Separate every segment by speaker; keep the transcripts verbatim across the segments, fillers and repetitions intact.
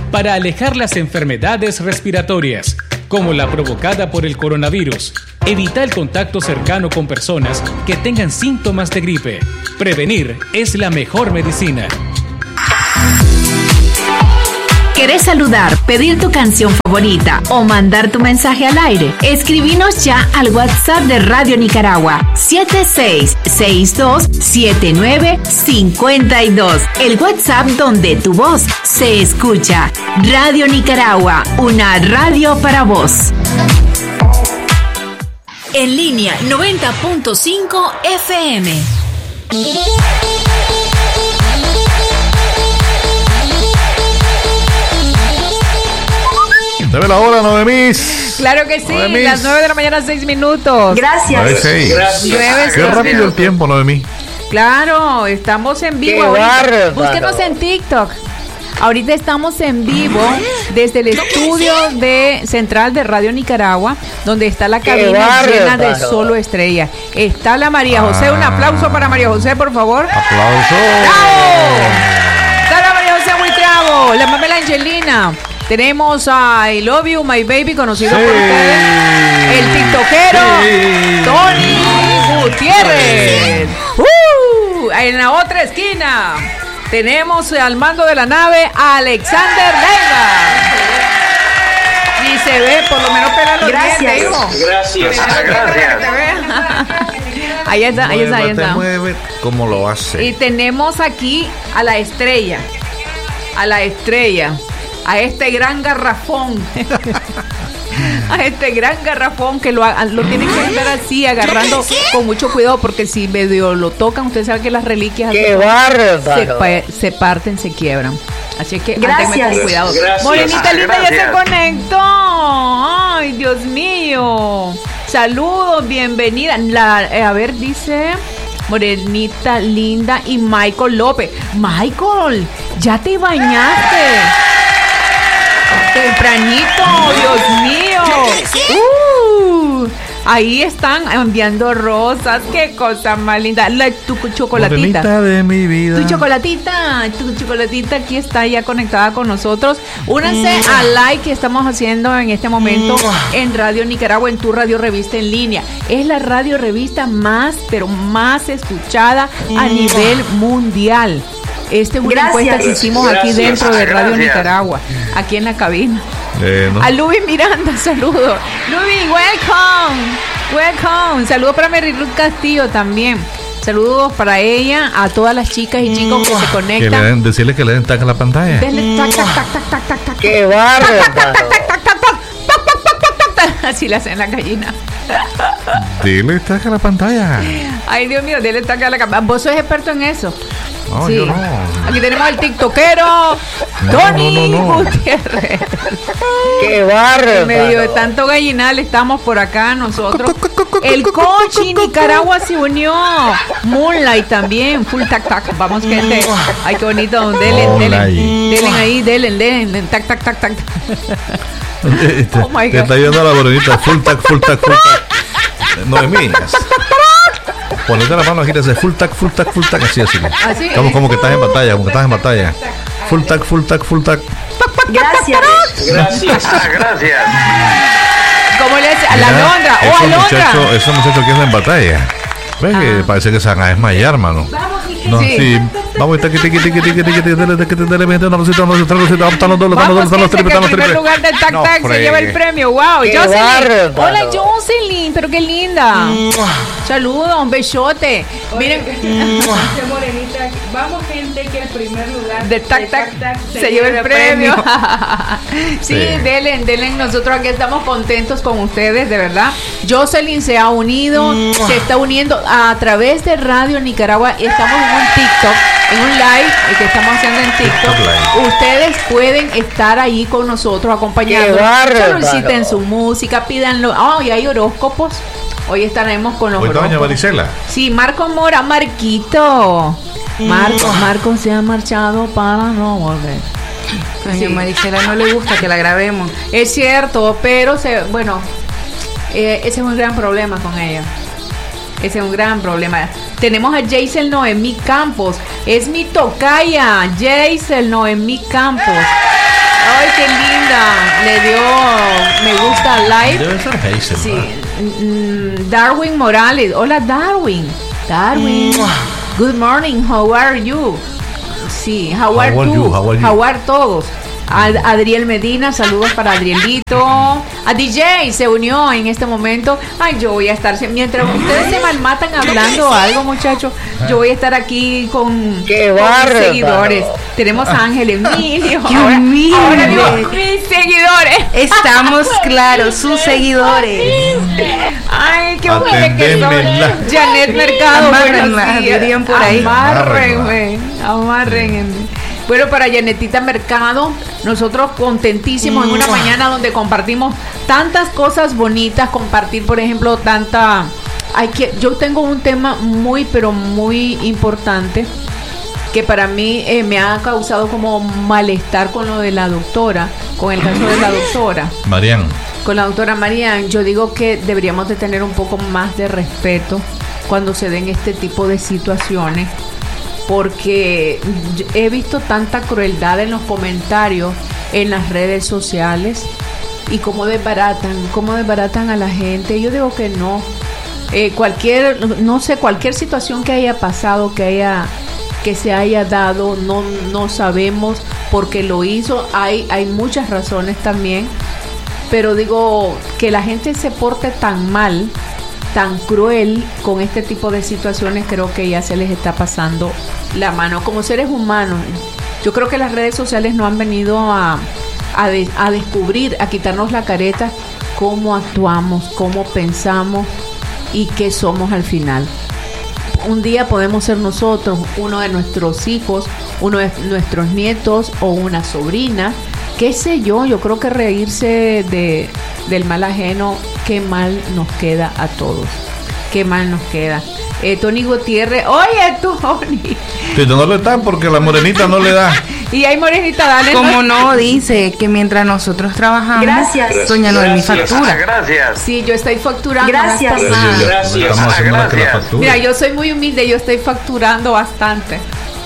Speaker 1: para alejar las enfermedades respiratorias, como la provocada por el coronavirus. Evita el contacto cercano con personas que tengan síntomas de gripe. Prevenir es la mejor medicina.
Speaker 2: ¿Querés saludar, pedir tu canción favorita o mandar tu mensaje al aire? Escribinos ya al WhatsApp de Radio Nicaragua siete seis seis dos siete nueve cinco dos. El WhatsApp donde tu voz se escucha. Radio Nicaragua, una radio para vos. En línea noventa punto cinco F M.
Speaker 3: Debe la hora, Noemís.
Speaker 4: Claro que sí,
Speaker 3: Noemís.
Speaker 4: Las nueve de la mañana, seis minutos.
Speaker 2: Gracias.
Speaker 3: Nueve, seis.
Speaker 4: Nueve,
Speaker 3: Qué
Speaker 4: seis
Speaker 3: rápido
Speaker 4: minutos.
Speaker 3: el tiempo, Noemí.
Speaker 4: Claro, estamos en vivo
Speaker 5: Qué
Speaker 4: ahorita.
Speaker 5: bárbaro.
Speaker 4: Búsquenos en TikTok. Ahorita estamos en vivo desde el estudio de Central de Radio Nicaragua, donde está la
Speaker 5: Qué
Speaker 4: cabina
Speaker 5: bárbaro.
Speaker 4: llena de solo estrellas. Está la María José. Un aplauso para María José, por favor.
Speaker 3: Aplauso.
Speaker 4: ¡Bravo! Está la María José Buitrao, la Mamela Angelina. Tenemos a I Love You, My Baby, conocido
Speaker 3: Sí.
Speaker 4: por ustedes. El tiktokero
Speaker 3: Sí.
Speaker 4: Tony Gutiérrez. Uh, en la otra esquina tenemos al mando de la nave a Alexander Leiva. Y se ve, por lo menos pela los
Speaker 2: Gracias.
Speaker 4: dientes, hijo.
Speaker 5: Gracias,
Speaker 4: Pela los dientes para que te vean. Ahí está, ahí está, ahí
Speaker 3: Muévete,
Speaker 4: está.
Speaker 3: mueve como lo hace.
Speaker 4: Y tenemos aquí a la estrella, a la estrella, a este gran garrafón, a este gran garrafón que lo, ha- lo tienen que estar así agarrando con mucho cuidado, porque si medio lo tocan, usted sabe que las reliquias
Speaker 5: ¡Qué
Speaker 4: se,
Speaker 5: bárbaro!
Speaker 4: pa- se parten, se quiebran. Así que
Speaker 2: Gracias.
Speaker 4: ándenme con cuidado.
Speaker 5: Gracias.
Speaker 4: Morenita linda ya se
Speaker 5: Gracias.
Speaker 4: conectó. Ay, Dios mío. Saludos, bienvenida. La, eh, a ver, dice Morenita linda y Michael López. Michael, ya te bañaste. Tempranito, Dios mío. Uh, ahí están enviando rosas. Qué cosa más linda. La, tu chocolatita.
Speaker 3: Morenita de mi vida.
Speaker 4: Tu chocolatita, tu chocolatita aquí está ya conectada con nosotros. Únanse al like que estamos haciendo en este momento en Radio Nicaragua, en tu radio revista en línea. Es la radio revista más, pero más escuchada a nivel mundial. Esta es una
Speaker 2: Gracias.
Speaker 4: encuesta que hicimos aquí
Speaker 5: Gracias,
Speaker 4: dentro de Radio
Speaker 5: gracias.
Speaker 4: Nicaragua, aquí en la cabina.
Speaker 3: Eh, ¿no?
Speaker 4: A Luis Miranda, saludos. Luis, welcome. Welcome. Saludos para Mary Ruth Castillo también. Saludos para ella, a todas las chicas y chicos que se
Speaker 3: Que le
Speaker 4: conectan.
Speaker 3: den, decirle que le den tac a la pantalla.
Speaker 4: Denle tac, tac, tac, tac, tac, tac, tac.
Speaker 5: ¡Qué bárbaro!
Speaker 4: Así le hacen la gallina.
Speaker 3: Dile tac a la pantalla.
Speaker 4: Ay, Dios mío, denle tac a la cabeza. Vos sos experto en eso.
Speaker 3: No,
Speaker 4: Sí.
Speaker 3: yo no.
Speaker 4: Aquí tenemos al tiktokero Tony
Speaker 3: no, no, no.
Speaker 4: Gutiérrez.
Speaker 5: ¡Qué bárbaro!
Speaker 4: En medio de tanto gallinal estamos por acá nosotros. El Cochi Nicaragua se unió. Moonlight también. Full tac tac. Vamos, gente. Ay, qué bonito. Delen, delen.
Speaker 3: Moonlight.
Speaker 4: Delen ahí, delen, delen. Tac, tac, tac, tac.
Speaker 3: Te,
Speaker 4: Oh my
Speaker 3: te
Speaker 4: God.
Speaker 3: está yendo la morenita. Full tac, full tac, full tac. Noemí. Ponete la mano aquí, te hace full tac, full tac, full tac. Así, así.
Speaker 4: Así.
Speaker 3: Como, como que estás en batalla, como que estás en batalla. Full tac, full tac, full tac.
Speaker 2: Gracias.
Speaker 5: Gracias, gracias.
Speaker 4: ¿Cómo le hace? A la
Speaker 3: Mira,
Speaker 4: Alondra. Oh,
Speaker 3: esos
Speaker 4: Alondra.
Speaker 3: muchachos, esos muchachos que andan en batalla. ¿Ves que parece que se van a desmayar, mano? No,
Speaker 4: Sí.
Speaker 3: sí. Vamos, tiqui, tiqui, tiqui, tiqui, tiqui, tiqui, dale, tiqui, dale, mete una rosita, una rosita, una rosita, vamos, están los dobles, están los dobles,
Speaker 4: Vamos,
Speaker 3: están los
Speaker 4: gente,
Speaker 3: triples,
Speaker 4: que
Speaker 3: están
Speaker 4: el
Speaker 3: los
Speaker 4: primer
Speaker 3: triples.
Speaker 4: lugar del tac
Speaker 3: No
Speaker 4: tac se
Speaker 3: fregue.
Speaker 4: lleva el premio. Wow,
Speaker 5: ¡Qué
Speaker 4: Jocelyn.
Speaker 5: bárbaro!
Speaker 4: Hola, Jocelyn, pero qué linda. Saludos, un besote. Miren,
Speaker 6: Vamos, gente, que el primer lugar
Speaker 4: de tac tac se lleva el premio. Sí,
Speaker 3: Sí.
Speaker 4: denle, denle. Nosotros aquí estamos contentos con ustedes, de verdad. Jocelyn se ha unido, se está uniendo a través de Radio Nicaragua. Estamos en un TikTok, en un live que estamos haciendo en TikTok.
Speaker 3: TikTok live.
Speaker 4: Ustedes pueden estar ahí con nosotros acompañándonos.
Speaker 5: ¡Qué bárbaro!
Speaker 4: Soliciten su música, pídanlo. Oh, y hay horóscopos. Hoy estaremos con los
Speaker 3: Hoy está doña
Speaker 4: horóscopos.
Speaker 3: Maricela.
Speaker 4: Sí, Marco Mora, Marquito. Marco, Marco se ha marchado para no volver.
Speaker 6: Doña
Speaker 4: Sí.
Speaker 6: Maricela no le gusta que la grabemos.
Speaker 4: Es cierto, pero se, bueno, eh, ese es un gran problema con ella. Ese es un gran problema. Tenemos a Jaisel Noemí Campos. Es mi tocaya, Jaisel Noemí Campos. Ay, qué linda. Le dio me gusta live.
Speaker 3: Debe ser Hazel.
Speaker 4: Sí.
Speaker 3: ¿no?
Speaker 4: Mm, Darwin Morales. Hola, Darwin. Darwin. Good morning. How are you? Sí, how,
Speaker 3: How
Speaker 4: are,
Speaker 3: are
Speaker 4: you?
Speaker 3: you? How are you?
Speaker 4: How are todos? Ad- Adriel Medina, saludos para Adrielito. A D J se unió en este momento. Ay, yo voy a estar, mientras ustedes se malmatan hablando algo, muchachos, yo voy a estar aquí con,
Speaker 5: ¡Qué
Speaker 4: con mis
Speaker 5: bárbaro!
Speaker 4: seguidores. Tenemos a Ángel Emilio.
Speaker 6: ¡Qué
Speaker 4: ahora,
Speaker 6: humilde!
Speaker 4: ahora digo, mis seguidores.
Speaker 6: Estamos claros, sus seguidores.
Speaker 4: Ay, qué buena que son.
Speaker 3: Atendémela.
Speaker 4: Janet Mercado, buenos
Speaker 6: Amárrenla,
Speaker 4: días.
Speaker 6: dirían por ahí.
Speaker 4: Amárrenme, amárrenme. Bueno, para Janetita Mercado, nosotros contentísimos en una mañana donde compartimos tantas cosas bonitas, compartir, por ejemplo, tanta... Hay que, yo tengo un tema muy, pero muy importante que para mí eh, me ha causado como malestar con lo de la doctora, con el caso de la doctora.
Speaker 3: Marian.
Speaker 4: Con la doctora Marian, yo digo que deberíamos de tener un poco más de respeto cuando se den este tipo de situaciones, porque he visto tanta crueldad en los comentarios en las redes sociales y cómo desbaratan, cómo desbaratan a la gente. Yo digo que no. Eh, cualquier, no sé, cualquier situación que haya pasado, que haya, que se haya dado, no, no sabemos por qué lo hizo. Hay, hay muchas razones también, pero digo que la gente se porte tan mal, tan cruel con este tipo de situaciones, creo que ya se les está pasando la mano como seres humanos. Yo creo que las redes sociales no han venido a, a, de, a descubrir, a quitarnos la careta, cómo actuamos, cómo pensamos y qué somos al final. Un día podemos ser nosotros, uno de nuestros hijos, uno de nuestros nietos o una sobrina, qué sé yo. Yo creo que reírse de, del mal ajeno, qué mal nos queda a todos, qué mal nos queda. Eh, Tony Gutiérrez, oye Tony.
Speaker 3: Sí, no le dan porque la morenita no le da.
Speaker 4: Y hay morenita, dale.
Speaker 6: Como no, dice que mientras nosotros trabajamos,
Speaker 2: Gracias.
Speaker 6: doña Noemí
Speaker 5: Gracias,
Speaker 6: factura.
Speaker 5: gracias.
Speaker 4: Sí, yo estoy facturando.
Speaker 2: Gracias.
Speaker 4: no está mal.
Speaker 5: Gracias,
Speaker 3: Estamos haciendo más que la
Speaker 5: gracias.
Speaker 3: factura.
Speaker 4: Mira, yo soy muy humilde, yo estoy facturando bastante.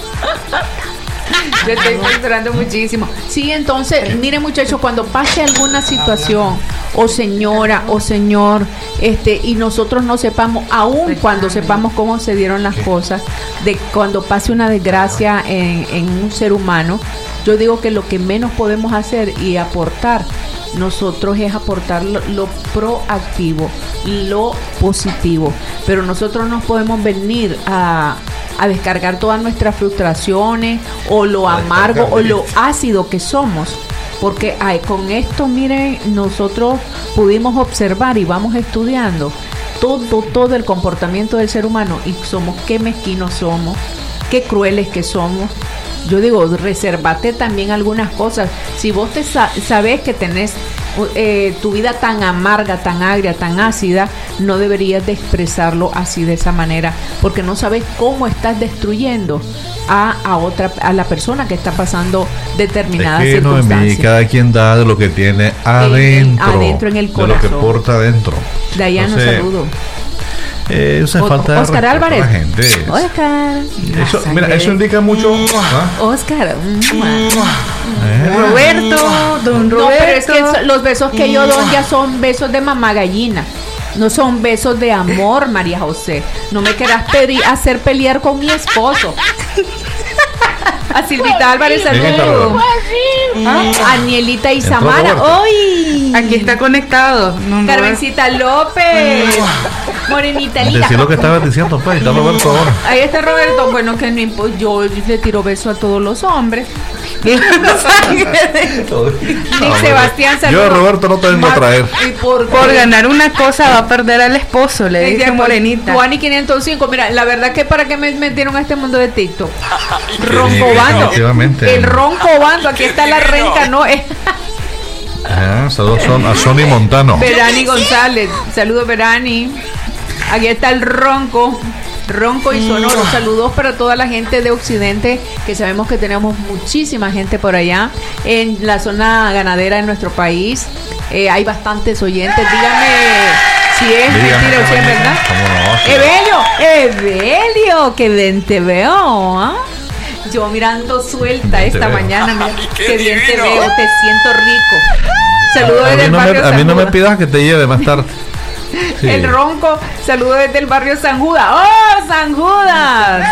Speaker 4: Yo estoy facturando muchísimo. Sí, entonces, mire muchachos, cuando pase alguna situación, o señora, o señor, este, y nosotros no sepamos, aún cuando sepamos cómo se dieron las cosas, de cuando pase una desgracia en, en un ser humano, yo digo que lo que menos podemos hacer y aportar nosotros es aportar lo, lo proactivo, lo positivo, pero nosotros no podemos venir a, a descargar todas nuestras frustraciones o lo amargo o lo ácido que somos, porque ay, con esto, miren, nosotros pudimos observar y vamos estudiando todo, todo el comportamiento del ser humano y somos, qué mezquinos somos, qué crueles que somos. Yo digo, resérvate también algunas cosas. Si vos te sa- sabes que tenés eh, tu vida tan amarga, tan agria, tan ácida, no deberías de expresarlo así, de esa manera, porque no sabes cómo estás destruyendo a, a otra, a la persona que está pasando determinadas
Speaker 3: Es que Noemí,
Speaker 4: circunstancias.
Speaker 3: cada quien da de lo que tiene adentro,
Speaker 4: adentro, en el
Speaker 3: de lo que
Speaker 4: corazón.
Speaker 3: porta adentro.
Speaker 4: Dayana,
Speaker 3: Entonces,
Speaker 4: saludo.
Speaker 3: Eh, eso es
Speaker 4: O-
Speaker 3: falta de
Speaker 4: Oscar
Speaker 3: respeto a
Speaker 4: Álvarez.
Speaker 3: la gente.
Speaker 4: Oscar.
Speaker 3: Eso, mira, eso indica mucho. ¿ah?
Speaker 4: Oscar.
Speaker 3: Eh,
Speaker 6: Roberto, don
Speaker 4: No,
Speaker 6: Roberto.
Speaker 4: pero es que so- los besos que yo doy ya son besos de mamá gallina. No son besos de amor, María José. No me quieras pedir hacer pelear con mi esposo. A Silvita Álvarez,
Speaker 3: ¿Quién está,
Speaker 4: saludos.
Speaker 3: Roberto?
Speaker 4: A Anielita
Speaker 3: Entró
Speaker 4: Isamara.
Speaker 3: Roberto.
Speaker 4: ¡Hoy!
Speaker 6: Aquí está conectado. don
Speaker 4: Carmencita López. Morenita linda.
Speaker 3: Decir lo que estabas diciendo, pues, está Roberto ahora.
Speaker 4: Ahí está Roberto. Bueno, que no impo- yo le tiro beso a todos los hombres. Nick Sebastián,
Speaker 3: Yo a
Speaker 4: saludos.
Speaker 3: Roberto no te vengo a
Speaker 4: Mar-
Speaker 3: traer.
Speaker 4: ¿Y por
Speaker 6: Por
Speaker 4: qué?
Speaker 6: ganar una cosa va a perder al esposo, le dice
Speaker 4: Exacto.
Speaker 6: Morenita.
Speaker 4: Juani quinientos cinco. Mira, la verdad que para qué me metieron a este mundo de TikTok. Roncobando.
Speaker 3: definitivamente.
Speaker 4: El roncobando. Aquí está la renca, ¿no? Eh,
Speaker 3: Ah, saludos son a Sony Montano.
Speaker 4: Verani González. Saludos, Verani. Aquí está el ronco. Ronco y sonoro. Saludos para toda la gente de Occidente, que sabemos que tenemos muchísima gente por allá en la zona ganadera de nuestro país. Eh, hay bastantes oyentes. Dígame si es
Speaker 3: Dígame,
Speaker 4: mentira o si es
Speaker 3: Carmen,
Speaker 4: verdad.
Speaker 3: ¿cómo no? Sí.
Speaker 4: Evelio, Evelio, que bien te veo. ¿Ah? Yo mirando suelta
Speaker 3: Te
Speaker 4: esta
Speaker 3: veo.
Speaker 4: mañana, mira,
Speaker 5: Ay, qué
Speaker 4: qué bien te
Speaker 5: divino.
Speaker 4: veo, te siento rico. Saludos
Speaker 3: A
Speaker 4: desde
Speaker 3: mí,
Speaker 4: el
Speaker 3: no
Speaker 4: barrio
Speaker 3: me, a
Speaker 4: San
Speaker 3: mí no me
Speaker 4: Judas.
Speaker 3: pidas que te lleve más tarde. Sí.
Speaker 4: El ronco, saludos desde el barrio San Judas. ¡Oh, San Judas!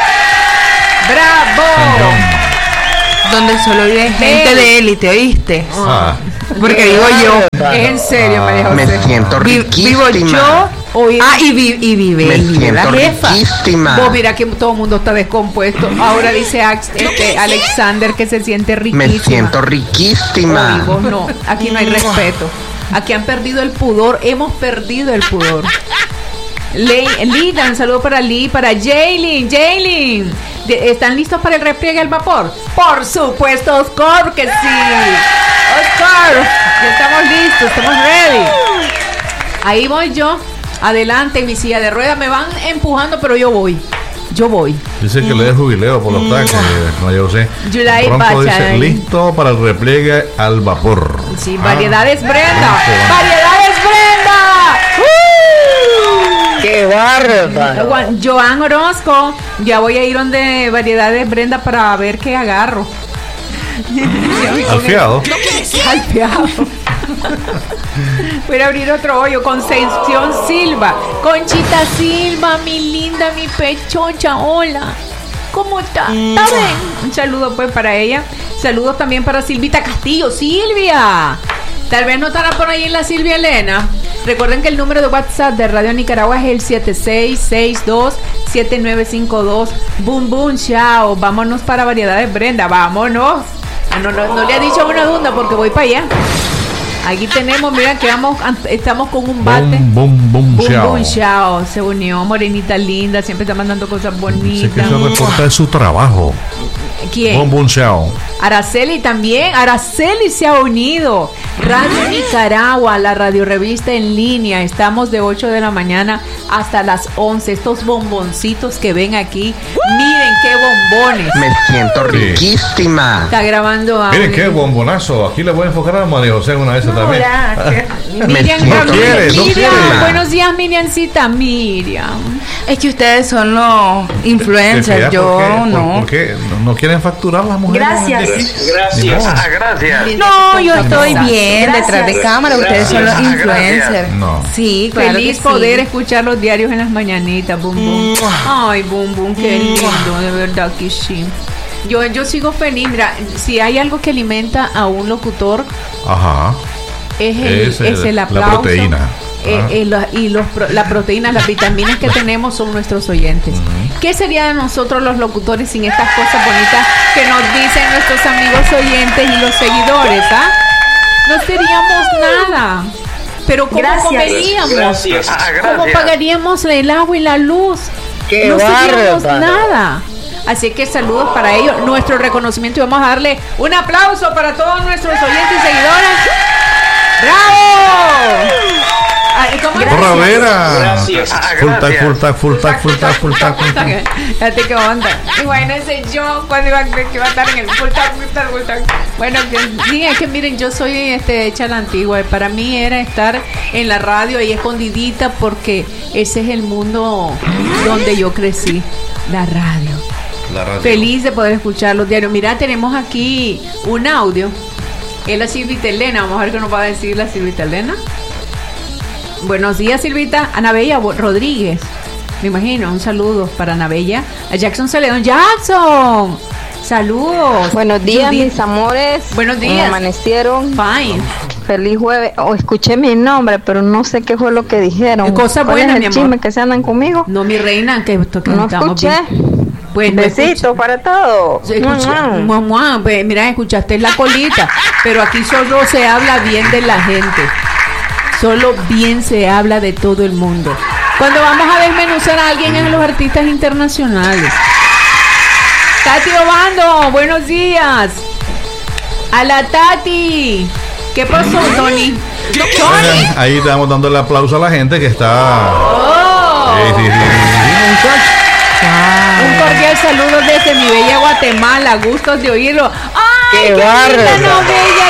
Speaker 4: ¡Bravo!
Speaker 6: Donde solo vive gente
Speaker 4: Él.
Speaker 6: de élite, ¿oíste?
Speaker 3: Ah,
Speaker 6: Porque vivo yo.
Speaker 4: Es en serio, María
Speaker 5: Me
Speaker 4: José.
Speaker 5: siento
Speaker 6: Vi-
Speaker 5: riquísima.
Speaker 6: vivo yo.
Speaker 4: Hoy-
Speaker 6: Ah, y, vi- y vive,
Speaker 5: Me
Speaker 6: y vive la
Speaker 5: siento
Speaker 6: jefa.
Speaker 5: riquísima.
Speaker 4: Vos mira que todo el mundo está descompuesto. Ahora dice Ax- este, Alexander que se siente riquísima.
Speaker 5: Me siento
Speaker 4: Oye,
Speaker 5: riquísima.
Speaker 4: vos no, aquí no hay respeto. Aquí han perdido el pudor, hemos perdido el pudor. Le- Lida, un saludo para Lee, para Jaylin, Jaylin. De- ¿Están listos para el repliegue al vapor? Por supuesto, Oscar, que sí. Oscar, ya estamos listos, estamos ready. Ahí voy yo, adelante, mi silla de ruedas, me van empujando, pero yo voy, yo voy.
Speaker 3: dice que le dé jubileo por los taques, María José.
Speaker 4: Yulai
Speaker 3: Ronco dice,
Speaker 4: Bachay.
Speaker 3: listo para el repliegue al vapor.
Speaker 4: Sí,
Speaker 3: Ah,
Speaker 4: variedades Brenda,
Speaker 3: qué bueno.
Speaker 4: variedades Brenda. ¡Uh!
Speaker 5: ¡Qué bárbaro!
Speaker 4: Juan- Joan Orozco, ya voy a ir donde variedades Brenda para ver qué agarro.
Speaker 3: Al fiado.
Speaker 4: Al fiado. Voy a abrir otro hoyo. Concepción Silva. Conchita Silva, mi linda, mi pechocha. Hola. ¿Cómo está? ¿Está bien? Un saludo pues para ella. Saludos también para Silvita Castillo. Silvia. Tal vez no estará por ahí en la Silvia Elena. Recuerden que el número de WhatsApp de Radio Nicaragua es el siete seis seis dos siete nueve cinco dos. Boom, boom, chao. Vámonos para variedades Brenda. Vámonos. Ah, No, no, no le ha dicho una dunda porque voy para allá. Aquí tenemos, mira que vamos, estamos con un bate.
Speaker 3: Boom, boom, boom,
Speaker 4: Boom,
Speaker 3: chao.
Speaker 4: boom, chao. Se unió, morenita linda, siempre está mandando cosas
Speaker 3: Dice que
Speaker 4: bonitas.
Speaker 3: eso reporta de su trabajo.
Speaker 4: ¿Quién?
Speaker 3: Boom, boom, chao.
Speaker 4: Araceli también. Araceli se ha unido. Radio Nicaragua, la radio revista en línea. Estamos de ocho de la mañana hasta las once. Estos bomboncitos que ven aquí. Miren qué bombones.
Speaker 5: Me siento
Speaker 3: Sí.
Speaker 5: riquísima.
Speaker 4: Está grabando audio.
Speaker 3: Miren qué bombonazo. Aquí le voy a enfocar a María José una vez también.
Speaker 4: Miriam,
Speaker 5: Me siento
Speaker 3: No quiere, no
Speaker 4: Miriam,
Speaker 3: quiere.
Speaker 4: buenos días, Miriamcita. Miriam.
Speaker 6: Es que ustedes son los
Speaker 3: ¿Te
Speaker 6: influencers,
Speaker 3: fijas
Speaker 6: yo
Speaker 3: por qué? ¿Por-
Speaker 6: no.
Speaker 3: ¿Por qué no, no quieren facturar las mujeres?
Speaker 7: Gracias.
Speaker 5: Gracias. Ah, gracias.
Speaker 6: No, yo estoy bien
Speaker 7: Gracias.
Speaker 6: detrás de cámara, ustedes son los
Speaker 5: Gracias.
Speaker 6: influencers.
Speaker 3: No.
Speaker 6: Sí, claro
Speaker 4: Feliz
Speaker 6: que
Speaker 4: poder
Speaker 6: sí.
Speaker 4: escuchar los diarios en las mañanitas, boom boom. Ay, boom boom, qué lindo, de verdad que sí. Yo, yo sigo feliz. Mira, si hay algo que alimenta a un locutor,
Speaker 3: Ajá.
Speaker 4: es el,
Speaker 3: Es el-
Speaker 4: es el
Speaker 3: la
Speaker 4: aplauso.
Speaker 3: proteína.
Speaker 4: Eh,
Speaker 3: Ah.
Speaker 4: eh, la- y los, pro- la proteína, las vitaminas que tenemos son nuestros oyentes. ¿Qué sería de nosotros los locutores sin estas cosas bonitas que nos dicen nuestros amigos oyentes y los seguidores? ¿Ah? No seríamos nada. Pero ¿cómo
Speaker 7: Gracias.
Speaker 4: comeríamos?
Speaker 5: Ah,
Speaker 4: ¿Cómo
Speaker 5: gracias.
Speaker 4: pagaríamos el agua y la luz?
Speaker 5: ¡Qué
Speaker 4: no seríamos
Speaker 5: bárbaro!
Speaker 4: nada. Así que saludos para ellos, nuestro reconocimiento y vamos a darle un aplauso para todos nuestros oyentes y seguidores. ¡Bravo! Ay, ¿cómo es?
Speaker 3: Borra Vera.
Speaker 5: Gracias. Ah,
Speaker 3: Full tag,
Speaker 5: gracias.
Speaker 3: full tag, full tag, full tag, full tag, full tag.
Speaker 4: Fíjate qué onda. Imagínense yo cuando iba a creer que iba a estar en el full tag, full tag, full tag. Bueno, que, sí, es que miren, yo soy este, hecha a la antigua. Para mí era estar en la radio ahí escondidita porque ese es el mundo donde yo crecí, la radio.
Speaker 3: La radio.
Speaker 4: Feliz de poder escuchar los diarios. Mira, tenemos aquí un audio. Es la Silvita Elena. Vamos a ver qué nos va a decir la Silvita Elena. Buenos días, Silvita. Ana Bella Bo- Rodríguez. Me imagino. Un saludo para Ana Bella. A Jackson Celedón. ¡Jackson! Saludos.
Speaker 8: Buenos días,
Speaker 4: Judith.
Speaker 8: mis amores.
Speaker 4: Buenos
Speaker 8: ¿Cómo
Speaker 4: días.
Speaker 8: amanecieron?
Speaker 4: Fine.
Speaker 8: Feliz jueves. Oh, escuché mi nombre, pero no sé qué fue lo que dijeron.
Speaker 4: Cosa
Speaker 8: ¿Cuál
Speaker 4: buena,
Speaker 8: es el
Speaker 4: mi amor.
Speaker 8: chisme que se andan conmigo?
Speaker 4: No, mi reina, que, que
Speaker 8: No
Speaker 4: estamos
Speaker 8: escuché.
Speaker 4: bien. Pues no
Speaker 8: Besito para todos.
Speaker 4: Escucha,
Speaker 8: Mua, mua.
Speaker 4: mua, mua, pues, mira, escuchaste la colita, pero aquí solo se habla bien de la gente. Solo bien se habla de todo el mundo. Cuando vamos a desmenuzar a alguien es a los artistas internacionales. Tati Obando, buenos días. A la Tati. ¿Qué pasó, Tony? Tony.
Speaker 3: Ahí estamos dando el aplauso a la gente que está.
Speaker 4: Oh.
Speaker 3: Sí, sí, sí, sí, muchachos.
Speaker 4: Un cordial saludo desde mi bella Guatemala. Gustos de oírlo. ¡Ay,
Speaker 5: ¡Qué
Speaker 4: qué linda,
Speaker 5: bárbaro!
Speaker 4: no, bella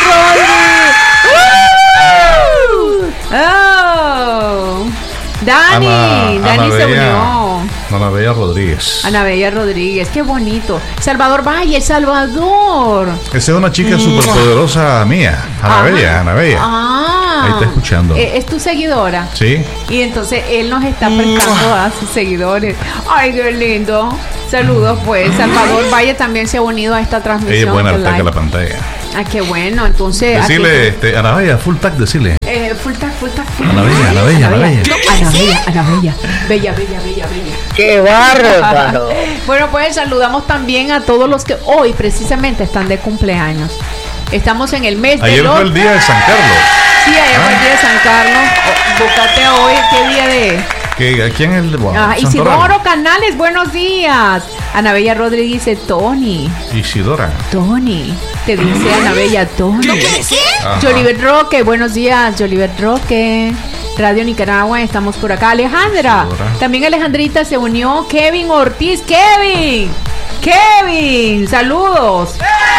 Speaker 4: Rodri! ¡Oh! Dani,
Speaker 3: Ana-
Speaker 4: Dani
Speaker 3: Ana
Speaker 4: se
Speaker 3: Bella
Speaker 4: unió.
Speaker 3: Ana Bella Rodríguez.
Speaker 4: Ana Bella Rodríguez, qué bonito. Salvador Valle, Salvador.
Speaker 3: Esa es una chica súper poderosa mía. Ana
Speaker 4: Ajá.
Speaker 3: Bella, Ana Bella.
Speaker 4: Ah,
Speaker 3: Ahí está escuchando.
Speaker 4: Eh, ¿Es tu seguidora?
Speaker 3: Sí.
Speaker 4: Y entonces él nos está prestando a sus seguidores. Ay, qué lindo. Saludos, pues. Salvador Valle también se ha unido a esta transmisión.
Speaker 3: Ella es buena
Speaker 4: de
Speaker 3: al tac a
Speaker 4: live.
Speaker 3: la pantalla.
Speaker 4: Ah, qué bueno. Entonces.
Speaker 3: Decirle,
Speaker 4: aquí-
Speaker 3: este, Ana Bella, full tac, decirle.
Speaker 4: Eh, full tag, full tag, full
Speaker 3: Ana
Speaker 4: tag.
Speaker 3: Bella, Ana Bella, Ana Bella.
Speaker 4: Ana Bella, Ana Bella. Bella, bella, bella, bella.
Speaker 5: ¡Qué bárbaro!
Speaker 4: Bueno, pues saludamos también a todos los que hoy precisamente están de cumpleaños. Estamos en el mes de
Speaker 3: Ayer
Speaker 4: los...
Speaker 3: fue el día de San Carlos.
Speaker 4: Sí, ayer fue el día de San Carlos. O- Búscate hoy, ¿qué día de...?
Speaker 3: Que aquí en el. Bueno,
Speaker 4: Ah,
Speaker 3: Santoral.
Speaker 4: Isidoro Canales, buenos días. Ana Bella Rodríguez dice, Tony,
Speaker 3: Isidora.
Speaker 4: Tony. Te dice Ana Bella, Tony.
Speaker 3: Ajá.
Speaker 4: Jolivet Roque, buenos días, Jolivet Roque. Radio Nicaragua, estamos por acá. Alejandra,
Speaker 3: Isidora.
Speaker 4: también Alejandrita se unió. Kevin Ortiz, Kevin, Kevin, saludos.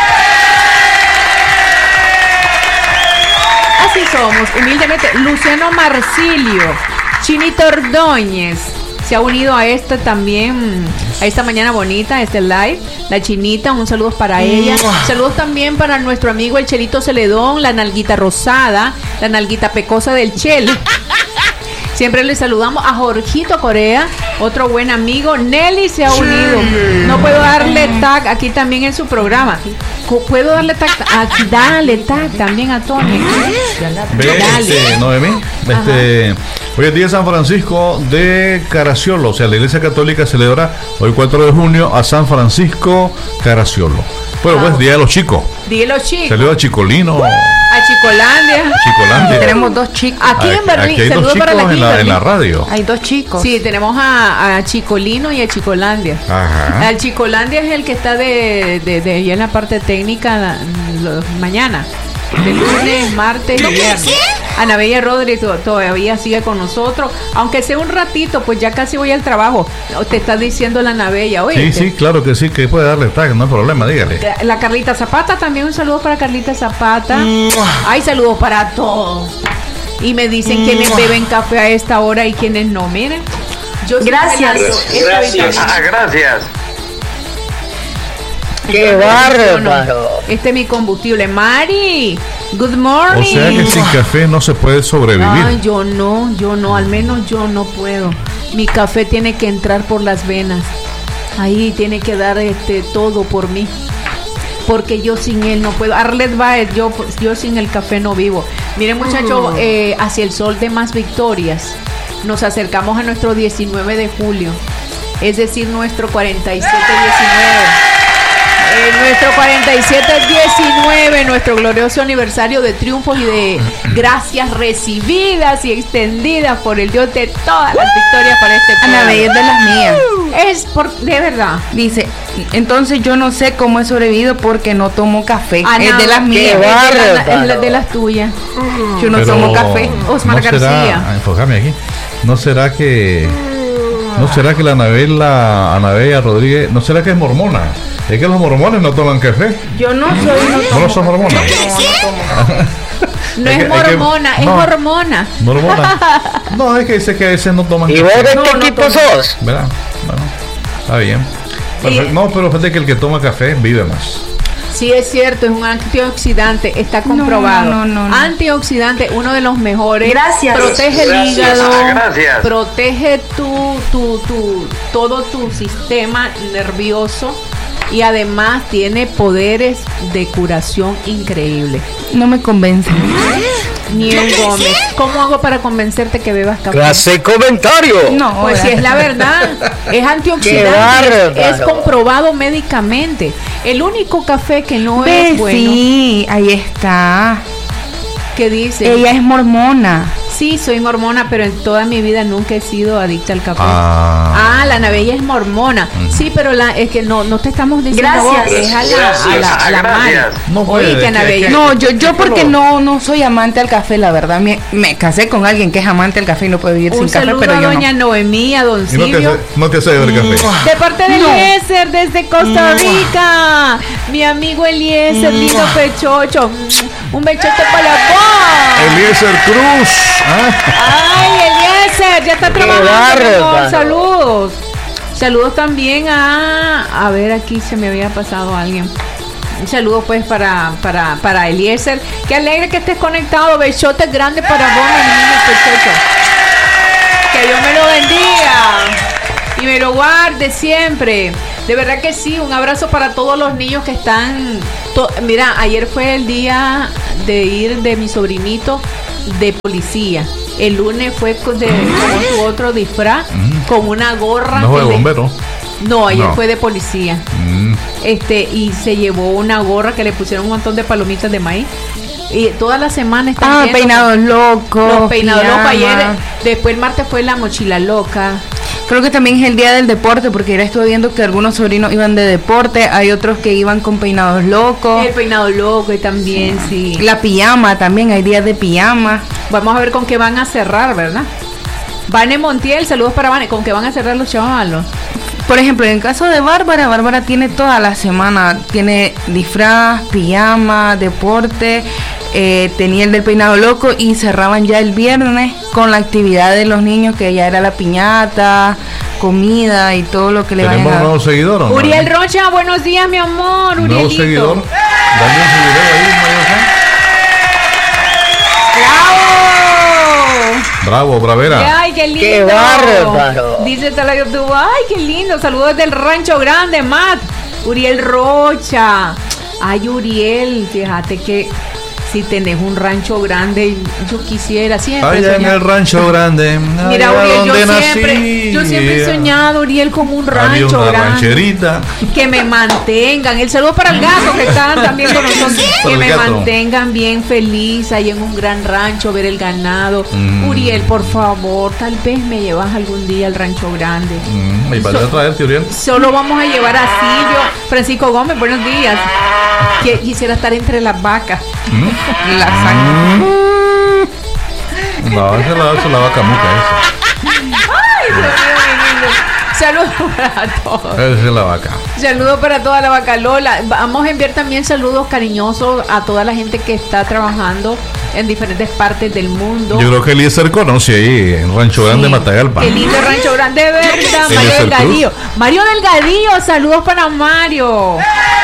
Speaker 4: Así somos, humildemente. Luciano Marcilio, Chinito Ordóñez se ha unido a esta también, a esta mañana bonita, a este live. La Chinita, un saludo para ella. Saludos también para nuestro amigo el Chelito Celedón, la nalguita rosada, la nalguita pecosa del Chel. Siempre le saludamos a Jorgito Corea, otro buen amigo. Nelly se ha unido. No puedo darle tag aquí también en su programa. Co- Puedo darle tag, aquí, dale tag también a Tony.
Speaker 3: Ve,
Speaker 4: Dale.
Speaker 3: este, Noemí, este, hoy es día de San Francisco de Caracciolo, o sea, la Iglesia Católica celebra hoy cuatro de junio a San Francisco Caracciolo. Bueno, pues día de los chicos.
Speaker 4: Dilo, chicos.
Speaker 3: Salió a Chicolino,
Speaker 4: A Chicolandia.
Speaker 3: Chicolandia.
Speaker 6: Tenemos dos chicos.
Speaker 4: Aquí en Berlín.
Speaker 3: Aquí hay dos
Speaker 4: Saludos
Speaker 3: chicos
Speaker 4: para la
Speaker 3: en
Speaker 4: Kim
Speaker 3: la, en
Speaker 4: Berlín.
Speaker 3: la radio.
Speaker 6: Hay dos chicos.
Speaker 4: Sí, tenemos a, a Chicolino y a Chicolandia.
Speaker 3: Ajá.
Speaker 4: Al Chicolandia es el que está de, de, de allá en la parte técnica la- lo- mañana. De lunes, martes y viernes. Ana Bella Rodríguez to- todavía sigue con nosotros. Aunque sea un ratito, pues ya casi voy al trabajo. Te está diciendo la Ana Bella, oye.
Speaker 3: Sí, sí, claro que sí, que puede darle tag, no hay problema, dígale.
Speaker 4: La Carlita Zapata, también un saludo para Carlita Zapata. Ay, saludos para todos. Y me dicen quiénes beben café a esta hora y quiénes no. Miren. Yo sí
Speaker 6: Gracias.
Speaker 4: me lanzo esta
Speaker 5: Gracias.
Speaker 4: vitamina.
Speaker 5: Ah, gracias. ¡Qué
Speaker 4: Yo no,
Speaker 5: bárbaro!
Speaker 4: Este es mi combustible. Mari, good morning.
Speaker 3: O sea que sin café no se puede sobrevivir.
Speaker 4: Ay, yo no, yo no, al menos yo no puedo. Mi café tiene que entrar por las venas. Ahí tiene que dar este todo por mí. Porque yo sin él no puedo. Arlet Baez, yo, yo sin el café no vivo. Miren, muchachos, eh, hacia el sol de más victorias. Nos acercamos a nuestro diecinueve de julio. Es decir, nuestro cuarenta y siete diecinueve. Eh, nuestro cuarenta y siete diecinueve, nuestro glorioso aniversario de triunfos y de gracias recibidas y extendidas por el Dios de todas las victorias para este
Speaker 6: Ana
Speaker 4: pueblo.
Speaker 6: Bella es de las mías.
Speaker 4: Es por, de verdad.
Speaker 6: Dice, entonces yo no sé cómo he sobrevivido porque no tomo café.
Speaker 4: Ana,
Speaker 6: es de las
Speaker 4: qué
Speaker 6: mías.
Speaker 4: bárbaro. Es la- de las tuyas.
Speaker 6: Yo no
Speaker 3: Pero
Speaker 6: tomo café.
Speaker 4: Osmar
Speaker 3: ¿no será-
Speaker 4: García.
Speaker 3: ah, enfócame aquí. ¿No será que no será que la Anabela, Anabella Rodríguez, no será que es mormona? Es que los mormones no toman café.
Speaker 6: Yo no soy. No
Speaker 3: ¿No
Speaker 6: tomo
Speaker 3: lo son mormonas?
Speaker 4: No
Speaker 3: Es
Speaker 4: es
Speaker 3: que- es que-
Speaker 4: mormona, es
Speaker 3: no.
Speaker 4: hormona.
Speaker 3: Mormona. No, es que dice que a veces no toman
Speaker 5: ¿Y vos
Speaker 3: café.
Speaker 5: de
Speaker 6: No,
Speaker 5: qué
Speaker 6: no
Speaker 5: equipo
Speaker 6: tomo.
Speaker 5: sos?
Speaker 3: ¿Verdad? Bueno, está bien. Perfecto.
Speaker 4: Y-
Speaker 3: No, pero fíjate que el que toma café vive más.
Speaker 4: Sí, es cierto, es un antioxidante, está comprobado.
Speaker 6: no, no, no.
Speaker 4: Antioxidante, uno de los mejores.
Speaker 6: Gracias.
Speaker 4: Protege el
Speaker 5: Gracias,
Speaker 4: hígado,
Speaker 5: ah, gracias.
Speaker 4: protege tu, tu, tu, todo tu sistema nervioso y además tiene poderes de curación increíbles.
Speaker 6: No me convence.
Speaker 4: Niel Gómez, ¿cómo hago para convencerte que bebas café?
Speaker 5: Clase comentario.
Speaker 6: No,
Speaker 4: Pues si
Speaker 6: ahora.
Speaker 4: es la verdad, es
Speaker 5: Qué
Speaker 4: antioxidante,
Speaker 5: bárbaro.
Speaker 4: es comprobado médicamente. El único café que no
Speaker 6: Ve,
Speaker 4: es bueno,
Speaker 6: sí, ahí está.
Speaker 4: que dice,
Speaker 6: Ella es mormona.
Speaker 4: sí, soy mormona, pero en toda mi vida nunca he sido adicta al café.
Speaker 3: Ah.
Speaker 4: Ah, la Ana Bella es mormona. Sí, pero la, es que no, no te estamos diciendo
Speaker 6: Gracias.
Speaker 4: vos, es a la,
Speaker 5: Gracias.
Speaker 4: a la, a la
Speaker 5: Gracias.
Speaker 4: Mari.
Speaker 3: No puede,
Speaker 4: Oíste, Ana
Speaker 3: que-
Speaker 4: Bella.
Speaker 3: que-
Speaker 6: No, yo, yo
Speaker 3: ¿Qué
Speaker 6: porque
Speaker 3: color?
Speaker 6: no, no soy amante al café, la verdad. Me, me casé con alguien que es amante al café y no puede vivir
Speaker 4: Un
Speaker 6: sin café,
Speaker 4: saludo
Speaker 6: pero
Speaker 4: a
Speaker 6: yo
Speaker 4: doña
Speaker 6: no.
Speaker 4: Noemí, a don
Speaker 3: Y no te,
Speaker 4: Silvio.
Speaker 3: hace- no te hace beber café.
Speaker 4: De parte de
Speaker 6: No.
Speaker 4: Eliezer desde Costa Rica. Mi amigo Eliezer, lindo pechocho. Un bechote para vos.
Speaker 3: Eliezer Cruz. Ah.
Speaker 4: Ay, Eliezer, ya está trabajando. mi amor.
Speaker 5: bárbaro.
Speaker 4: Saludos. Saludos también a, a ver, aquí se me había pasado alguien. Un saludo pues para, para, para Eliezer. Qué alegre que estés conectado. Besotes grandes para vos, mi niño perfecto. Que Dios me lo bendiga y me lo guarde siempre. De verdad que sí, un abrazo para todos los niños que están... To- Mira, ayer fue el día de ir de mi sobrinito de policía. El lunes fue con, de, con su otro disfraz, mm. con una gorra.
Speaker 3: ¿No fue de
Speaker 4: le-
Speaker 3: bombero?
Speaker 4: No, ayer
Speaker 3: No.
Speaker 4: fue de policía.
Speaker 3: Mm.
Speaker 4: Este, y se llevó una gorra que le pusieron un montón de palomitas de maíz. Y toda la semana están
Speaker 6: Ah,
Speaker 4: yendo
Speaker 6: peinados locos.
Speaker 4: los peinados locos.
Speaker 6: pijama.
Speaker 4: Ayer, después el martes fue la mochila loca.
Speaker 6: Creo que también es el día del deporte, porque ya estuve viendo que algunos sobrinos iban de deporte, hay otros que iban con peinados locos.
Speaker 4: El peinado loco y también, sí.
Speaker 6: La pijama también, hay días de pijama.
Speaker 4: Vamos a ver con qué van a cerrar, ¿verdad? Vane Montiel, saludos para Vane. ¿Con qué van a cerrar los chavalos?
Speaker 6: Por ejemplo, en el caso de Bárbara, Bárbara tiene toda la semana, tiene disfraz, pijama, deporte, eh, tenía el del peinado loco y cerraban ya el viernes con la actividad de los niños, que ya era la piñata, comida y todo lo que le vayan
Speaker 3: ¿Tenemos
Speaker 6: a
Speaker 3: un
Speaker 6: dar.
Speaker 3: nuevo seguidor o no?
Speaker 4: Uriel Rocha, buenos días, mi amor.
Speaker 3: ¿Un nuevo
Speaker 4: Urielito.
Speaker 3: seguidor? Dale un seguidor ahí, María
Speaker 4: ¡Bravo!
Speaker 3: Bravo, bravera.
Speaker 4: Ay, qué lindo.
Speaker 5: ¡Qué bárbaro!
Speaker 4: Dice Tala YouTube, ay, qué lindo. Saludos del Rancho Grande, Matt. Uriel Rocha. Ay, Uriel, fíjate que si tenés un rancho grande, yo quisiera siempre
Speaker 3: Allá en
Speaker 4: soñar.
Speaker 3: el rancho grande.
Speaker 4: Mira,
Speaker 3: allá
Speaker 4: Uriel, yo
Speaker 3: donde
Speaker 4: siempre,
Speaker 3: nací.
Speaker 4: yo siempre he soñado, Uriel, como un
Speaker 3: Había
Speaker 4: rancho
Speaker 3: una
Speaker 4: grande.
Speaker 3: rancherita.
Speaker 4: Que me mantengan. El saludo para el gato que están también con nosotros.
Speaker 3: Para
Speaker 4: Que
Speaker 3: el
Speaker 4: me
Speaker 3: gato.
Speaker 4: mantengan bien feliz ahí en un gran rancho, ver el ganado.
Speaker 3: Mm.
Speaker 4: Uriel, por favor, tal vez me llevas algún día al rancho grande.
Speaker 3: Mm, y para
Speaker 4: So-
Speaker 3: traerte, Uriel.
Speaker 4: Solo vamos a llevar a Silvio. Francisco Gómez, buenos días. Que quisiera estar entre las vacas.
Speaker 3: Mm.
Speaker 6: La sangre.
Speaker 3: No, esa es la, esa es la vaca muca esa.
Speaker 4: Ay, Dios mío, mi lindo. Saludos para todos.
Speaker 3: Esa es la vaca.
Speaker 4: Saludos para toda la vaca Lola. Vamos a enviar también saludos cariñosos a toda la gente que está trabajando en diferentes partes del mundo.
Speaker 3: Yo creo que Eliezer conoce ahí en Rancho Grande,
Speaker 4: Sí,
Speaker 3: Matagalpa.
Speaker 4: Qué lindo Rancho Grande, de verdad.
Speaker 3: Eliezer
Speaker 4: Mario
Speaker 3: Cruz.
Speaker 4: Delgadillo. Mario Delgadillo, saludos para Mario.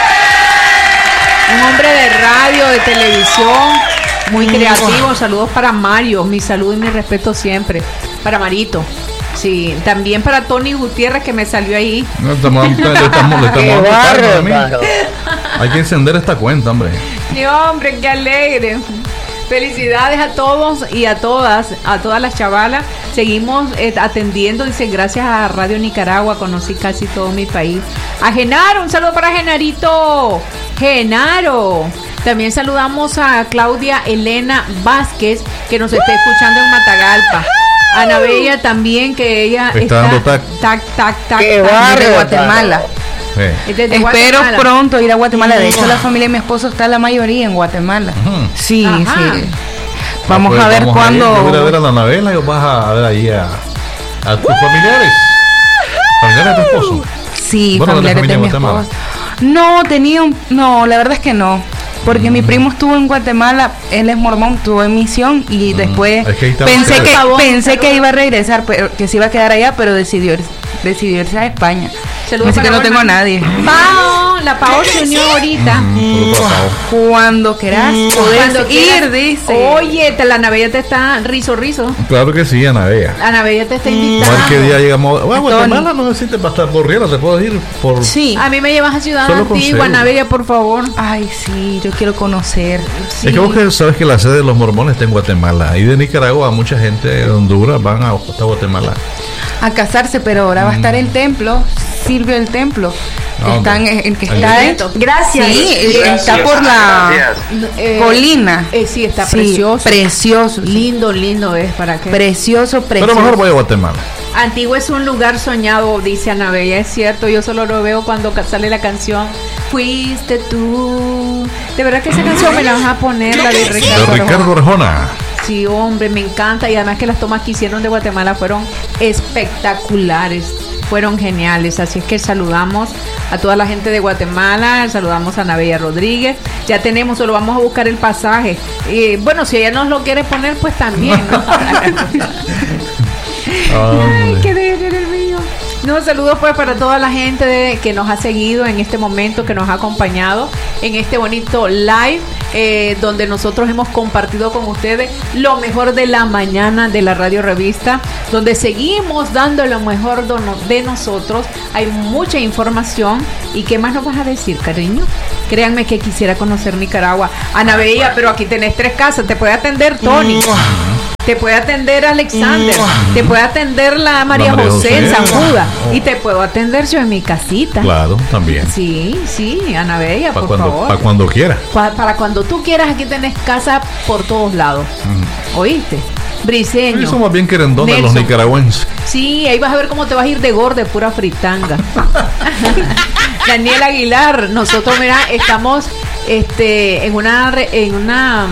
Speaker 4: Un hombre de radio, de televisión, muy creativo. Saludos para Mario. Mi salud y mi respeto siempre. Para Marito. Sí, también para Tony Gutiérrez, que me salió ahí.
Speaker 3: No, estamos, le estamos, le
Speaker 5: ¡Qué
Speaker 3: estamos apretando a mí.
Speaker 5: bárbaro!
Speaker 3: Hay que encender esta cuenta, hombre.
Speaker 4: ¡Qué hombre, qué alegre! Felicidades a todos y a todas, a todas las chavalas. Seguimos eh, atendiendo, dice, gracias a Radio Nicaragua, conocí casi todo mi país. A Genaro, un saludo para Genarito. Genaro. También saludamos a Claudia Elena Vázquez, que nos está escuchando en Matagalpa. Ana Bella también, que ella
Speaker 3: Está
Speaker 4: está,
Speaker 3: dando tac.
Speaker 4: tac, tac, tac,
Speaker 5: ¡Qué
Speaker 4: tac.
Speaker 5: bárbaro!
Speaker 6: De Guatemala.
Speaker 3: Eh.
Speaker 4: Es desde
Speaker 6: Espero
Speaker 4: Guatemala.
Speaker 6: pronto ir a Guatemala. De hecho, la familia de mi esposo está la mayoría en Guatemala.
Speaker 3: Ujú.
Speaker 6: Sí,
Speaker 4: Ajá.
Speaker 6: sí. Vamos
Speaker 3: Ah, pues
Speaker 6: a ver
Speaker 3: vamos
Speaker 6: cuándo.
Speaker 3: ir. Yo voy a ver a la Anabela y vas a ver ahí a, a tus familiares. ¿Familiares de tu esposo?
Speaker 6: Sí,
Speaker 3: Bueno, de la
Speaker 6: familiares de
Speaker 3: familia
Speaker 6: mi
Speaker 3: Guatemala.
Speaker 6: esposo. No, tenía un... No, la verdad es que no. Porque
Speaker 3: Mm.
Speaker 6: mi primo estuvo en Guatemala, él es mormón, estuvo en misión y después
Speaker 3: Mm. Es que ahí está
Speaker 6: pensé
Speaker 3: cerca.
Speaker 6: que
Speaker 4: Salud,
Speaker 6: pensé
Speaker 4: salud.
Speaker 6: que iba a regresar, pero que se iba a quedar allá, pero decidió ir- decidió irse a España.
Speaker 4: Saludos
Speaker 6: Así que
Speaker 4: para
Speaker 6: no tengo a
Speaker 4: Juana.
Speaker 6: nadie.
Speaker 4: Pao, la Pao se unió ahorita.
Speaker 3: Solo para Pao.
Speaker 6: Cuando quieras podés
Speaker 4: Cuando
Speaker 6: ir,
Speaker 4: quieras.
Speaker 6: dice.
Speaker 4: Oye, te, la Ana Bella te está rizo, rizo.
Speaker 3: Claro que sí, Anabela.
Speaker 4: Ana Bella te está
Speaker 3: A ver
Speaker 4: invitando.
Speaker 3: qué día llegamos. Bueno,
Speaker 6: Tony.
Speaker 3: Guatemala no necesitas pasar por Riela, te puedes ir por.
Speaker 6: Sí.
Speaker 4: A mí me llevas a Ciudad
Speaker 3: Solo con
Speaker 4: Antigua,
Speaker 3: cédula.
Speaker 4: Ana Bella, por favor.
Speaker 6: Ay, sí, yo quiero conocer.
Speaker 4: Sí.
Speaker 3: Es que vos que sabes que la sede de los mormones está en Guatemala. Y de Nicaragua, mucha gente de Honduras van a, hasta Guatemala.
Speaker 6: A casarse, pero ahora va a estar el templo, sirve el templo.
Speaker 3: Ah,
Speaker 6: que están,
Speaker 3: hombre.
Speaker 6: el que
Speaker 3: Ahí
Speaker 6: está
Speaker 4: está.
Speaker 6: en-
Speaker 4: Gracias.
Speaker 6: Sí, está por la
Speaker 4: Eh,
Speaker 6: colina.
Speaker 4: eh, sí, está
Speaker 6: Sí,
Speaker 4: precioso.
Speaker 6: Precioso. sí.
Speaker 4: Lindo, lindo es para que.
Speaker 6: Precioso, precioso.
Speaker 3: Pero mejor voy a Guatemala.
Speaker 4: Antigua es un lugar soñado, dice Ana Bella, es cierto, yo solo lo veo cuando ca- sale la canción Fuiste tú. De verdad que esa canción me la vas a poner, la de
Speaker 3: De
Speaker 4: Ricardo.
Speaker 3: Ricardo Arjona.
Speaker 4: Sí, hombre, me encanta y además que las tomas que hicieron de Guatemala fueron espectaculares, fueron geniales, así es que saludamos a toda la gente de Guatemala, saludamos a Ana Bella Rodríguez, ya tenemos, solo vamos a buscar el pasaje, y bueno, si ella nos lo quiere poner, pues también, ¿no? Ay,
Speaker 3: Hombre.
Speaker 4: qué de el mío. No, saludos pues para toda la gente de- que nos ha seguido en este momento, que nos ha acompañado en este bonito live, eh, donde nosotros hemos compartido con ustedes lo mejor de la mañana de la Radio Revista, donde seguimos dando lo mejor de no- de nosotros. Hay mucha información. ¿Y qué más nos vas a decir, cariño? Créanme que quisiera conocer Nicaragua. Ana Bella, pero aquí tenés tres casas. Te puede atender Tony. Te puede atender Alexander, te puede atender la María,
Speaker 3: La María
Speaker 4: José en
Speaker 3: José,
Speaker 4: San Judas,
Speaker 3: oh.
Speaker 4: y te puedo atender yo en mi casita.
Speaker 3: Claro, también.
Speaker 4: Sí, sí, Ana Bella,
Speaker 3: Para
Speaker 4: por
Speaker 3: cuando,
Speaker 4: favor.
Speaker 3: pa' cuando quiera.
Speaker 4: Pa- para cuando tú quieras, aquí tenés casa por todos lados. ¿Oíste? Briseño.
Speaker 3: Ellos son más bien querendones los
Speaker 4: Nelson.
Speaker 3: nicaragüenses.
Speaker 4: Sí, ahí vas a ver cómo te vas a ir de gordo de pura fritanga. Daniel Aguilar, nosotros mira, estamos este en una re- en una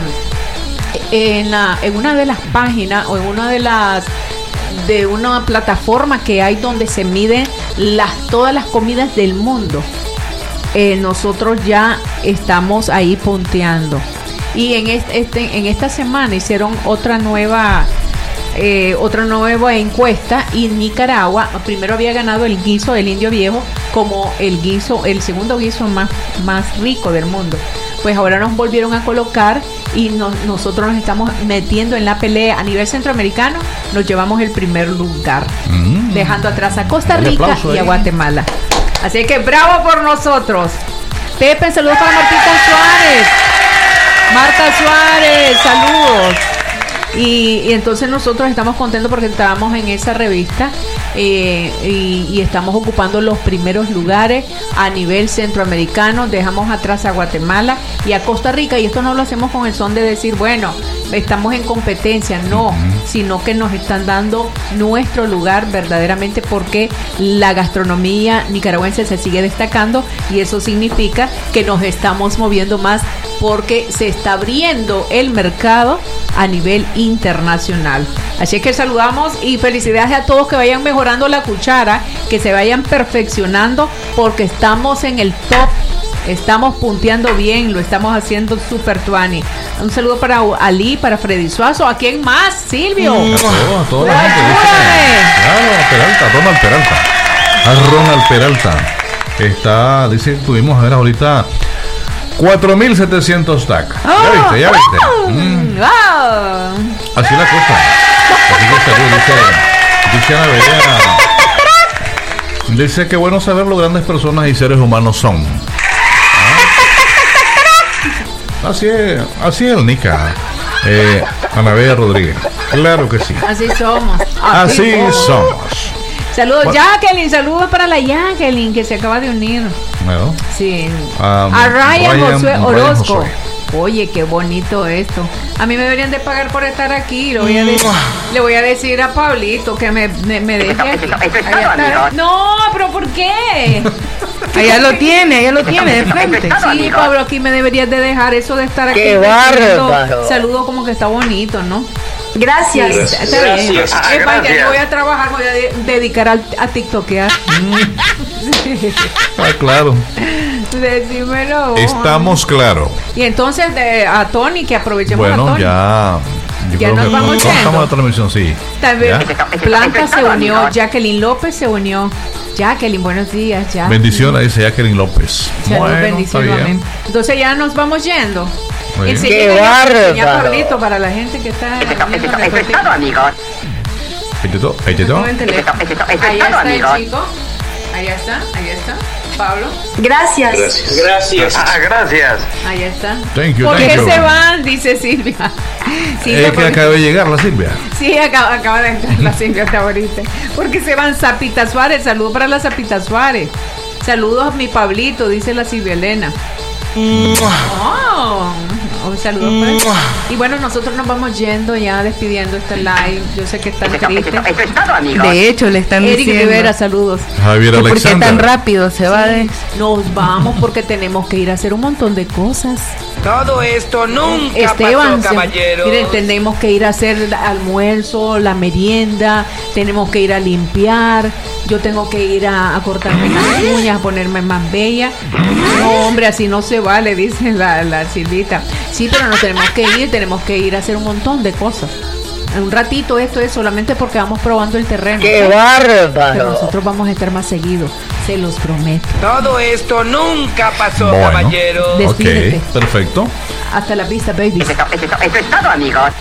Speaker 4: en la en una de las páginas o en una de las de una plataforma que hay donde se miden las todas las comidas del mundo. Eh, nosotros ya estamos ahí punteando. Y en este, este en esta semana hicieron otra nueva eh, otra nueva encuesta y Nicaragua primero había ganado el guiso del Indio Viejo como el guiso, el segundo guiso más, más rico del mundo. Pues ahora nos volvieron a colocar y nos- nosotros nos estamos metiendo en la pelea a nivel centroamericano, nos llevamos el primer lugar,
Speaker 3: Mm.
Speaker 4: dejando atrás a Costa
Speaker 3: Dale
Speaker 4: Rica
Speaker 3: aplauso
Speaker 4: y a
Speaker 3: ahí.
Speaker 4: Guatemala. Así que bravo por nosotros. Pepe, saludos para Martita Suárez. Marta Suárez, saludos. Y, y entonces nosotros estamos contentos porque estábamos en esa revista eh, y, y estamos ocupando los primeros lugares a nivel centroamericano. Dejamos atrás a Guatemala y a Costa Rica, y esto no lo hacemos con el son de decir, bueno, estamos en competencia, no, sino que nos están dando nuestro lugar verdaderamente porque la gastronomía nicaragüense se sigue destacando y eso significa que nos estamos moviendo más porque se está abriendo el mercado a nivel internacional. Así que saludamos y felicidades a todos que vayan mejorando la cuchara, que se vayan perfeccionando porque estamos en el top. Estamos punteando bien, lo estamos haciendo super tuani. Un saludo para Ali, para Freddy Suazo. ¿A quién más, Silvio?
Speaker 3: A todos, a toda la gente.
Speaker 4: ¡Ayúdame!
Speaker 3: Claro, a Peralta, a Ronald Peralta. A Ronald Peralta. Está, dice, tuvimos a ver ahorita cuatro mil setecientos tag. ¿Ya viste? ¿Ya viste? Mm,
Speaker 4: ¡Wow!
Speaker 3: así la cosa. Así que salud, dice, dice Ana Bella. Dice que bueno saber lo grandes personas y seres humanos son. Ah. Así es, así es el Nica. Eh, Ana Bella Rodríguez. Claro que sí.
Speaker 4: Así somos.
Speaker 3: Así
Speaker 4: somos.
Speaker 3: somos.
Speaker 4: Saludos,
Speaker 3: Bueno.
Speaker 4: Jacqueline. Saludos para la Jacqueline que se acaba de unir.
Speaker 3: Bueno,
Speaker 4: Sí.
Speaker 3: Um,
Speaker 4: a Ryan,
Speaker 3: Ryan-
Speaker 4: Josué
Speaker 3: Ryan
Speaker 4: Orozco.
Speaker 3: Josué.
Speaker 4: Oye, qué bonito esto. A mí me deberían de pagar por estar aquí. Le voy a, de- le voy a decir a Pablito que me, me, me deje aquí. Ahí está. No, pero ¿por qué?
Speaker 6: Allá lo tiene, allá lo tiene de frente.
Speaker 4: Sí, Pablo, aquí me deberías de dejar eso de estar aquí.
Speaker 5: ¡Qué
Speaker 4: recibiendo
Speaker 5: bárbaro!
Speaker 4: Saludos como que está bonito, ¿no?
Speaker 8: Gracias.
Speaker 4: Está bien.
Speaker 5: Gracias.
Speaker 4: Es
Speaker 5: Ah,
Speaker 4: más, ya
Speaker 5: gracias.
Speaker 4: no voy a trabajar, voy a de- dedicar al- a TikTokear.
Speaker 3: ah, claro.
Speaker 4: Decímelo.
Speaker 3: Estamos claro.
Speaker 4: Y entonces de, a Tony, que aprovechemos a
Speaker 3: Bueno,
Speaker 4: Tony.
Speaker 3: ya. Yo
Speaker 4: Ya
Speaker 3: creo
Speaker 4: nos
Speaker 3: que
Speaker 4: vamos
Speaker 3: cortamos
Speaker 4: yendo.
Speaker 3: la transmisión, sí.
Speaker 4: También
Speaker 3: ¿Ya?
Speaker 4: Blanca se unió, Jacqueline López se unió. Jacqueline, buenos días, Jacqueline.
Speaker 3: Bendiciones, dice Jacqueline López.
Speaker 4: Salud,
Speaker 3: Bueno, está
Speaker 4: bendición,
Speaker 3: bien.
Speaker 4: amén. Entonces ya nos vamos yendo.
Speaker 3: Muy bien.
Speaker 4: Enseña-
Speaker 5: ¡Qué
Speaker 4: enseña
Speaker 5: bárbaro!
Speaker 4: Pablito para la gente que está viendo la foto.
Speaker 5: amigos.
Speaker 3: Petito, petito.
Speaker 6: Toma el teléfono.
Speaker 4: Ahí está el chico. Ahí está, ahí está. Pablo,
Speaker 8: Gracias.
Speaker 5: Gracias. Ah, gracias.
Speaker 4: ahí está.
Speaker 3: Thank you,
Speaker 4: ¿Por
Speaker 3: thank
Speaker 4: qué
Speaker 3: you.
Speaker 4: se van? Dice Silvia. Silvia,
Speaker 3: Es que
Speaker 4: porque-
Speaker 3: acaba de llegar la Silvia.
Speaker 4: Sí, acaba, acaba de entrar la Silvia hasta ahorita. Porque se van Zapita Suárez. Saludos para la Zapita Suárez. Saludos a mi Pablito, dice la Silvia Elena. Oh, oh, saludos para él. Y bueno, nosotros nos vamos yendo ya, despidiendo este live. Yo sé que están tristes.
Speaker 6: De hecho, le están
Speaker 4: Eric
Speaker 6: diciendo
Speaker 4: Rivera, saludos.
Speaker 3: Javier
Speaker 6: que por qué tan
Speaker 3: Alexander.
Speaker 6: rápido se va de...
Speaker 4: Nos vamos porque tenemos que ir a hacer un montón de cosas.
Speaker 7: Todo esto nunca
Speaker 4: Esteban,
Speaker 7: pasó,
Speaker 4: se-
Speaker 7: caballeros.
Speaker 4: miren, tenemos que ir a hacer el almuerzo, la merienda, tenemos que ir a limpiar, yo tengo que ir a, a cortarme las uñas, a ponerme más bella. No, hombre, así no se vale, dice la, la Silvita. Sí, pero nos tenemos que ir, tenemos que ir a hacer un montón de cosas. un ratito, esto es solamente porque vamos probando el terreno.
Speaker 7: ¡Qué
Speaker 4: ¿sí?
Speaker 7: bárbaro!
Speaker 4: Pero nosotros vamos a estar más seguido, se los prometo.
Speaker 7: Todo esto nunca pasó,
Speaker 3: Bueno.
Speaker 7: caballero.
Speaker 4: Despídete.
Speaker 3: Ok, perfecto.
Speaker 4: Hasta la vista, baby.
Speaker 7: Eso, eso, eso es todo, amigos.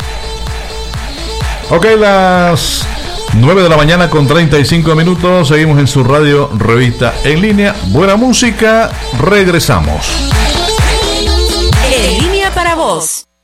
Speaker 3: Ok, las nueve de la mañana con treinta y cinco minutos. Seguimos en su radio revista en línea. Buena música, regresamos.
Speaker 2: En línea para vos.